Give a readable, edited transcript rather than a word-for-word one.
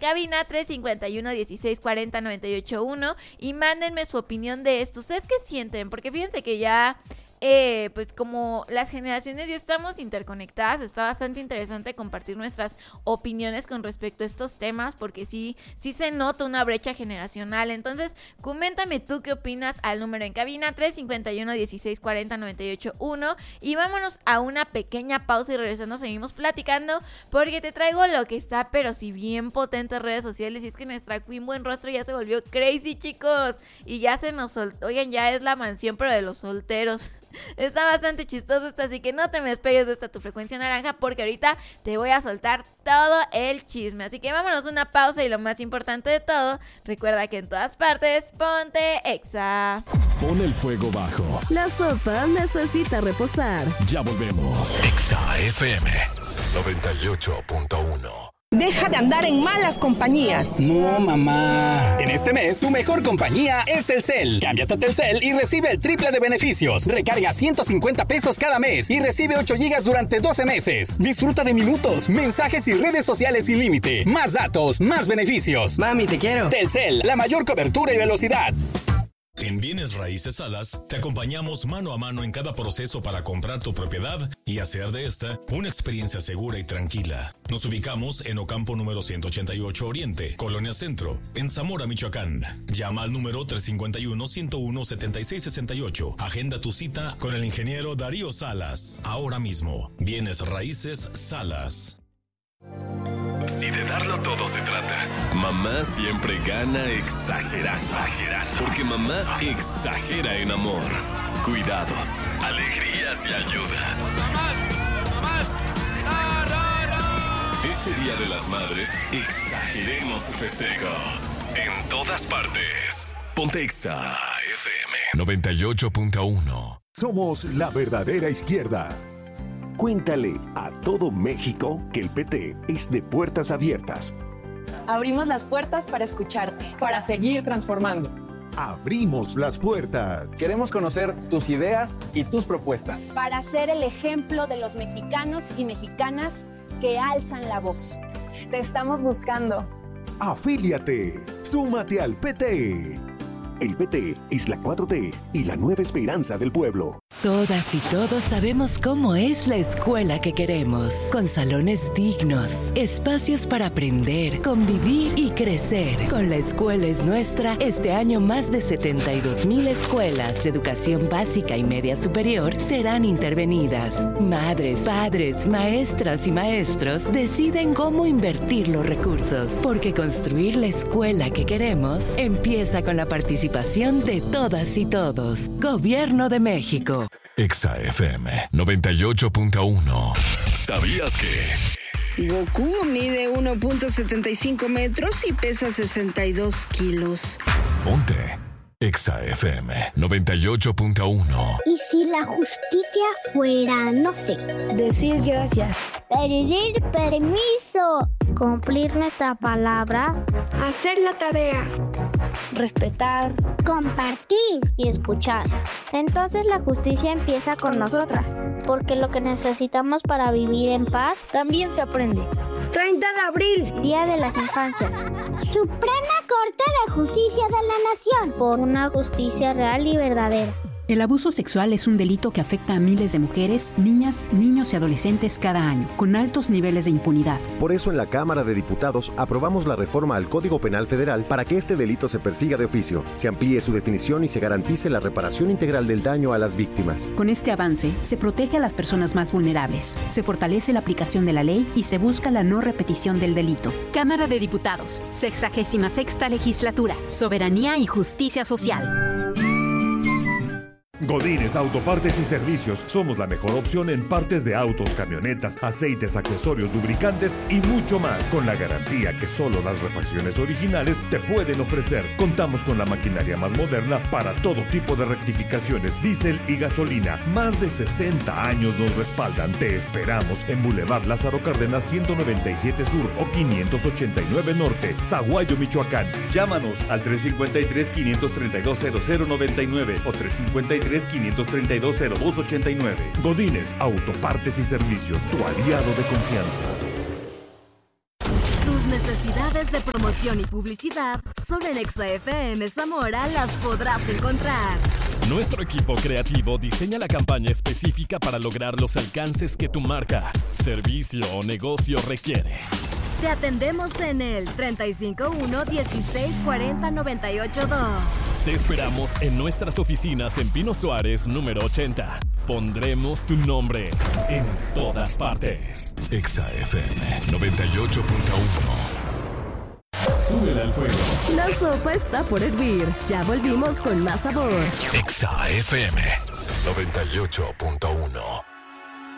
cabina 351-1640-981 y mándenme su opinión de esto. ¿Ustedes qué sienten? Porque fíjense que ya... pues como las generaciones ya estamos interconectadas, está bastante interesante compartir nuestras opiniones con respecto a estos temas, porque sí se nota una brecha generacional. Entonces, coméntame tú qué opinas al número en cabina 351-1640-981 y vámonos a una pequeña pausa y regresando seguimos platicando, porque te traigo lo que está, pero si bien potente en redes sociales, y es que nuestra Queen Buenrostro ya se volvió crazy, chicos, y ya se nos soltó, oigan, ya es la mansión pero de los solteros. Está bastante chistoso esto, así que no te me despegues de esta tu frecuencia naranja, porque ahorita te voy a soltar todo el chisme. Así que vámonos a una pausa y lo más importante de todo, recuerda que en todas partes ponte Exa. Pon el fuego bajo. La sopa necesita reposar. Ya volvemos. Exa FM 98.1. Deja de andar en malas compañías. No, mamá. En este mes, tu mejor compañía es Telcel. Cámbiate a Telcel y recibe el triple de beneficios. Recarga 150 pesos cada mes y recibe 8 gigas durante 12 meses. Disfruta de minutos, mensajes y redes sociales sin límite. Más datos, más beneficios. Mami, te quiero. Telcel, la mayor cobertura y velocidad. En Bienes Raíces Salas te acompañamos mano a mano en cada proceso para comprar tu propiedad y hacer de esta una experiencia segura y tranquila. Nos ubicamos en Ocampo número 188 Oriente, Colonia Centro, en Zamora, Michoacán. Llama al número 351-101-7668. Agenda tu cita con el ingeniero Darío Salas. Ahora mismo, Bienes Raíces Salas. Si de darlo todo se trata, mamá siempre gana exagerando. Porque mamá exagera en amor, cuidados, alegrías y ayuda. Este Día de las Madres, exageremos su festejo. En todas partes. Ponte Exa FM 98.1. Somos la verdadera izquierda. Cuéntale a todo México que el PT es de puertas abiertas. Abrimos las puertas para escucharte. Para seguir transformando. Abrimos las puertas. Queremos conocer tus ideas y tus propuestas. Para ser el ejemplo de los mexicanos y mexicanas que alzan la voz. Te estamos buscando. Afíliate. Súmate al PT. El PT es la 4T y la nueva esperanza del pueblo. Todas y todos sabemos cómo es la escuela que queremos. Con salones dignos, espacios para aprender, convivir y crecer. Con La Escuela es Nuestra, este año más de 72,000 escuelas de educación básica y media superior serán intervenidas. Madres, padres, maestras y maestros deciden cómo invertir los recursos. Porque construir la escuela que queremos empieza con la participación de todas y todos. Gobierno de México. Exa FM 98.1. ¿Sabías que? Goku mide 1.75 metros y pesa 62 kilos. Ponte Exa FM 98.1. ¿Y si la justicia fuera, no sé, decir gracias, pedir permiso, cumplir nuestra palabra, hacer la tarea, respetar, compartir y escuchar? Entonces la justicia empieza con nosotras, porque lo que necesitamos para vivir en paz también se aprende. 30 de abril, Día de las Infancias. Suprema Corte de Justicia de la Nación, por una justicia real y verdadera. El abuso sexual es un delito que afecta a miles de mujeres, niñas, niños y adolescentes cada año, con altos niveles de impunidad. Por eso en la Cámara de Diputados aprobamos la reforma al Código Penal Federal para que este delito se persiga de oficio, se amplíe su definición y se garantice la reparación integral del daño a las víctimas. Con este avance, se protege a las personas más vulnerables, se fortalece la aplicación de la ley y se busca la no repetición del delito. Cámara de Diputados, 66ª Legislatura, Soberanía y Justicia Social. Godínez Autopartes y Servicios. Somos la mejor opción en partes de autos, camionetas, aceites, accesorios, lubricantes y mucho más, con la garantía que solo las refacciones originales te pueden ofrecer. Contamos con la maquinaria más moderna para todo tipo de rectificaciones, diésel y gasolina. Más de 60 años nos respaldan. Te esperamos en Boulevard Lázaro Cárdenas 197 Sur o 589 Norte, Zaguayo, Michoacán. Llámanos al 353-532-0099 o 353-532-0289. Godínez Autopartes y Servicios, tu aliado de confianza. Tus necesidades de Promoción y publicidad solo en Exa FM Zamora las podrás encontrar. Nuestro equipo creativo diseña la campaña específica para lograr los alcances que tu marca, servicio o negocio requiere. Te atendemos en el 351-1640-982. Te esperamos en nuestras oficinas en Pino Suárez, número 80. Pondremos tu nombre en todas partes. Exa FM 98.1. Súbele al fuego. La sopa está por hervir. Ya volvimos con más sabor. Exa FM 98.1.